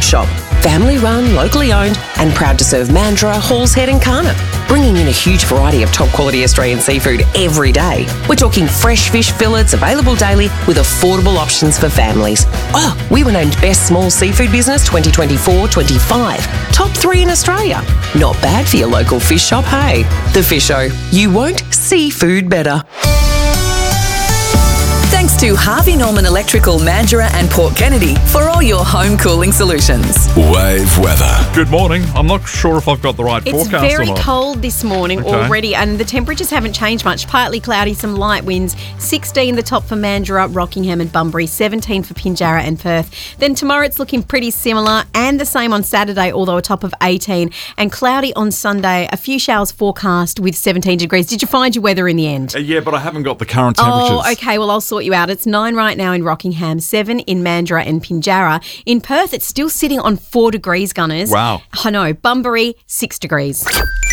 Shop. Family run, locally owned, and proud to serve Mandurah, Halls Head and Karna. Bringing in a huge variety of top quality Australian seafood every day. We're talking fresh fish fillets available daily with affordable options for families. Oh, we were named Best Small Seafood Business 2024-25. Top 3 in Australia. Not bad for your local fish shop, hey? The Fish Show. You won't see food better. Thanks to Harvey Norman Electrical, Mandurah and Port Kennedy for all your home cooling solutions. Wave weather. Good morning. I'm not sure if I've got the right It's forecast very or not. cold this morning already, and the temperatures haven't changed much. Partly cloudy, some light winds. 16 the top for Mandurah, Rockingham and Bunbury. 17 for Pinjarra and Perth. Then tomorrow it's looking pretty similar, and the same on Saturday, although a top of 18. And cloudy on Sunday. A few showers forecast with 17 degrees. Did you find your weather in the end? Yeah, but I haven't got the current temperatures. Oh, okay. Well, I'll sort you out. It's 9 right now in Rockingham, 7 in Mandurah and Pinjarra. In Perth, it's still sitting on 4 degrees, Gunners. Wow. I know. Bunbury, 6 degrees.